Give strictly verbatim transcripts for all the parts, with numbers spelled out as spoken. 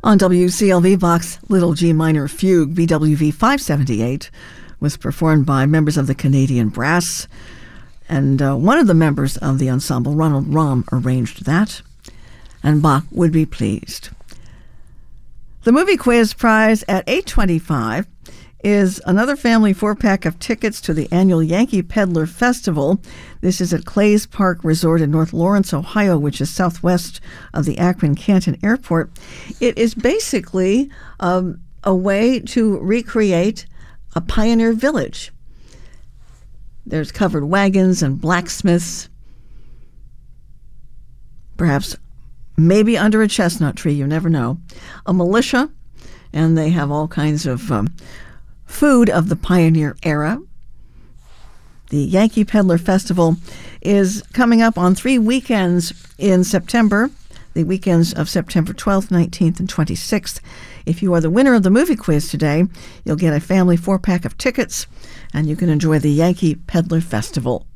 On W C L V, Bach's Little G Minor Fugue, B W V five seventy-eight, was performed by members of the Canadian Brass, and uh, one of the members of the ensemble, Ronald Rahm, arranged that, and Bach would be pleased. The Movie Quiz Prize at eight twenty-five is another family four-pack of tickets to the annual Yankee Peddler Festival. This is at Clay's Park Resort in North Lawrence, Ohio, which is southwest of the Akron-Canton Airport. It is basically um, a way to recreate a pioneer village. There's covered wagons and blacksmiths, perhaps maybe under a chestnut tree, you never know, a militia, and they have all kinds of um, food of the pioneer era. The Yankee Peddler Festival is coming up on three weekends in September, the weekends of September twelfth, nineteenth, and twenty-sixth. If you are the winner of the movie quiz today, you'll get a family four-pack of tickets, and you can enjoy the Yankee Peddler Festival.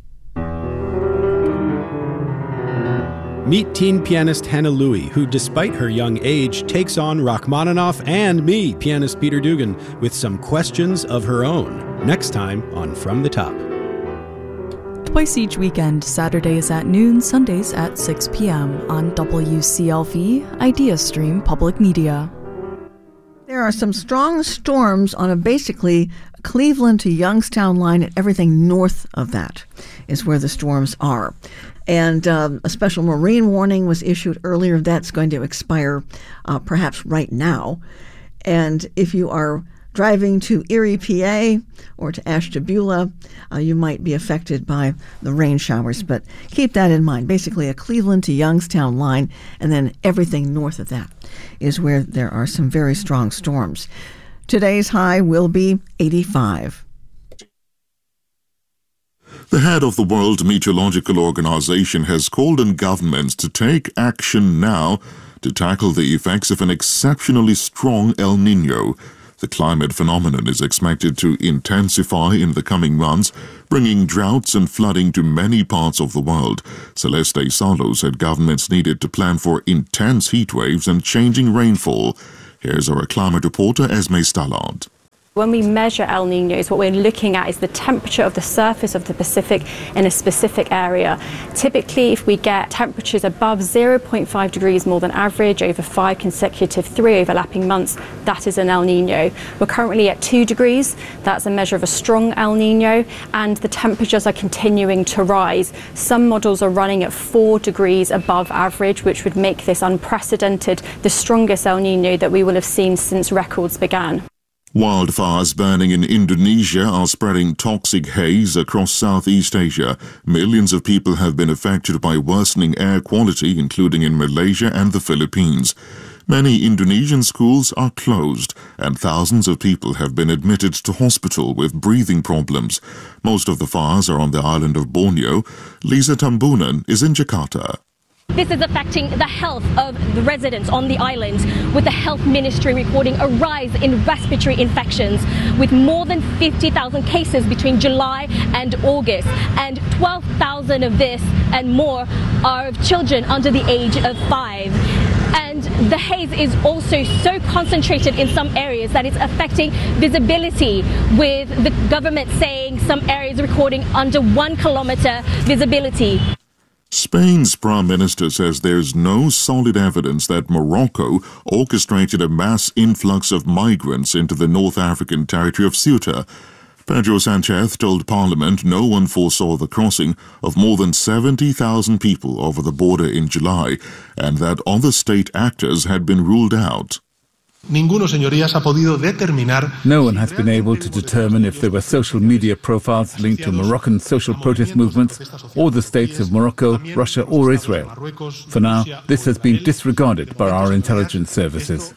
Meet teen pianist Hannah Louie, who, despite her young age, takes on Rachmaninoff and me, pianist Peter Dugan, with some questions of her own. Next time on From the Top. Twice each weekend, Saturdays at noon, Sundays at six p.m. on W C L V, IdeaStream Public Media. There are some strong storms on a basically Cleveland to Youngstown line, and everything north of that is where the storms are. And um, a special marine warning was issued earlier. That's going to expire uh, perhaps right now. And if you are driving to Erie, P A, or to Ashtabula, uh, you might be affected by the rain showers. But keep that in mind. Basically, a Cleveland to Youngstown line, and then everything north of that is where there are some very strong storms. Today's high will be eighty-five. The head of the World Meteorological Organization has called on governments to take action now to tackle the effects of an exceptionally strong El Niño. The climate phenomenon is expected to intensify in the coming months, bringing droughts and flooding to many parts of the world. Celeste Salo said governments needed to plan for intense heat waves and changing rainfall. Here's our climate reporter, Esme Stallard. When we measure El Niños, what we're looking at is the temperature of the surface of the Pacific in a specific area. Typically, if we get temperatures above zero point five degrees more than average over five consecutive three overlapping months, that is an El Niño. We're currently at two degrees. That's a measure of a strong El Niño, and the temperatures are continuing to rise. Some models are running at four degrees above average, which would make this unprecedented, the strongest El Niño that we will have seen since records began. Wildfires burning in Indonesia are spreading toxic haze across Southeast Asia. Millions of people have been affected by worsening air quality, including in Malaysia and the Philippines. Many Indonesian schools are closed, and thousands of people have been admitted to hospital with breathing problems. Most of the fires are on the island of Borneo. Lisa Tambunan is in Jakarta. This is affecting the health of the residents on the island, with the health ministry recording a rise in respiratory infections, with more than fifty thousand cases between July and August, and twelve thousand of this and more are of children under the age of five. And the haze is also so concentrated in some areas that it's affecting visibility, with the government saying some areas recording under one kilometer visibility. Spain's prime minister says there's no solid evidence that Morocco orchestrated a mass influx of migrants into the North African territory of Ceuta. Pedro Sanchez told Parliament no one foresaw the crossing of more than seventy thousand people over the border in July, and that other state actors had been ruled out. Ninguno, señorías, ha podido determinar. No one has been able to determine if there were social media profiles linked to Moroccan social protest movements or the states of Morocco, Russia or Israel. For now, this has been disregarded by our intelligence services.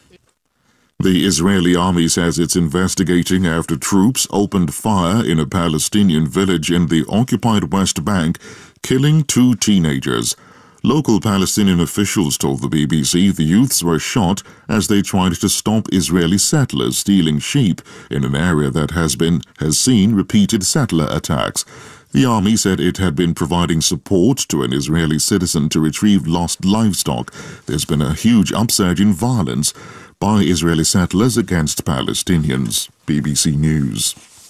The Israeli army says it's investigating after troops opened fire in a Palestinian village in the occupied West Bank, killing two teenagers. Local Palestinian officials told the B B C the youths were shot as they tried to stop Israeli settlers stealing sheep in an area that has been has seen repeated settler attacks. The army said it had been providing support to an Israeli citizen to retrieve lost livestock. There's been a huge upsurge in violence by Israeli settlers against Palestinians. B B C News.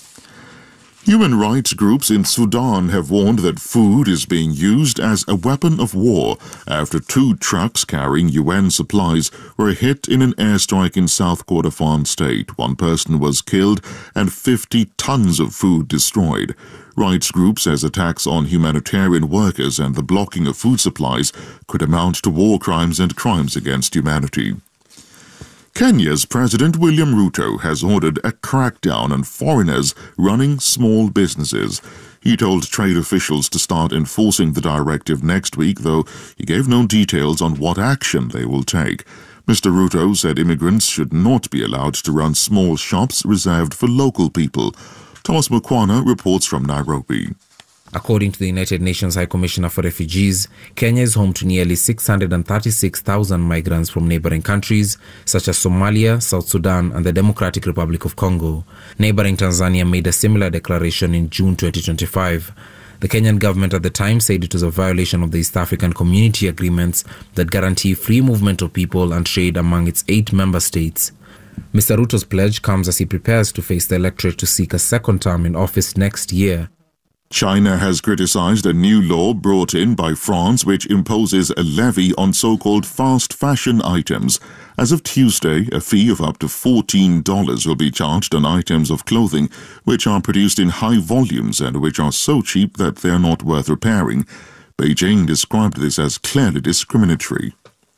Human rights groups in Sudan have warned that food is being used as a weapon of war after two trucks carrying U N supplies were hit in an airstrike in South Kordofan state. One person was killed and fifty tons of food destroyed. Rights groups says attacks on humanitarian workers and the blocking of food supplies could amount to war crimes and crimes against humanity. Kenya's President William Ruto has ordered a crackdown on foreigners running small businesses. He told trade officials to start enforcing the directive next week, though he gave no details on what action they will take. Mister Ruto said immigrants should not be allowed to run small shops reserved for local people. Thomas Mukwana reports from Nairobi. According to the United Nations High Commissioner for Refugees, Kenya is home to nearly six hundred thirty-six thousand migrants from neighboring countries such as Somalia, South Sudan and the Democratic Republic of Congo. Neighboring Tanzania made a similar declaration in June twenty twenty-five. The Kenyan government at the time said it was a violation of the East African Community agreements that guarantee free movement of people and trade among its eight member states. Mister Ruto's pledge comes as he prepares to face the electorate to seek a second term in office next year. China has criticized a new law brought in by France which imposes a levy on so-called fast fashion items. As of Tuesday, a fee of up to fourteen dollars will be charged on items of clothing which are produced in high volumes and which are so cheap that they are not worth repairing. Beijing described this as clearly discriminatory.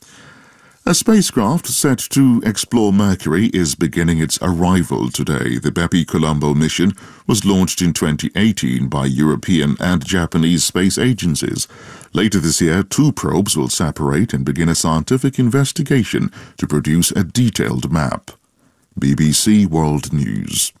A spacecraft set to explore Mercury is beginning its arrival today. The Bepi-Colombo mission was launched in twenty eighteen by European and Japanese space agencies. Later this year, two probes will separate and begin a scientific investigation to produce a detailed map. B B C World News.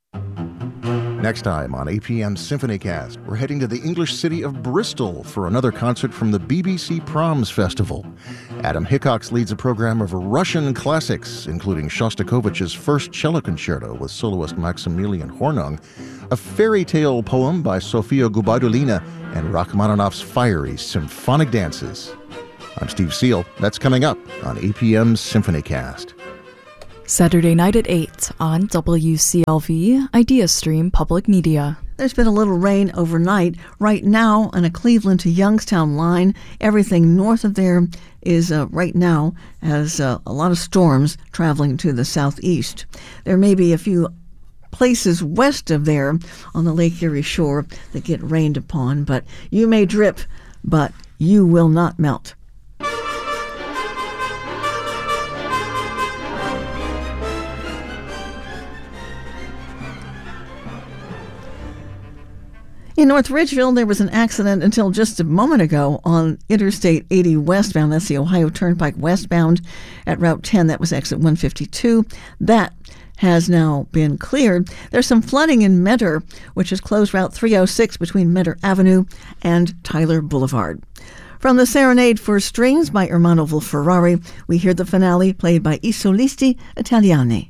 Next time on A P M Symphonycast, we're heading to the English city of Bristol for another concert from the B B C Proms Festival. Adam Hickox leads a program of Russian classics, including Shostakovich's First Cello Concerto with soloist Maximilian Hornung, a fairy tale poem by Sofia Gubaidulina, and Rachmaninoff's fiery symphonic dances. I'm Steve Seal. That's coming up on A P M Symphonycast. Saturday night at eight on W C L V, IdeaStream Public Media. There's been a little rain overnight. Right now, on a Cleveland to Youngstown line, everything north of there is uh, right now has uh, a lot of storms traveling to the southeast. There may be a few places west of there on the Lake Erie shore that get rained upon, but you may drip, but you will not melt. In North Ridgeville, there was an accident until just a moment ago on Interstate eighty westbound. That's the Ohio Turnpike westbound at Route ten. That was exit one fifty-two. That has now been cleared. There's some flooding in Medgar, which has closed Route three oh six between Medgar Avenue and Tyler Boulevard. From the Serenade for Strings by Ermanno Ferrari, we hear the finale played by I Solisti Italiani.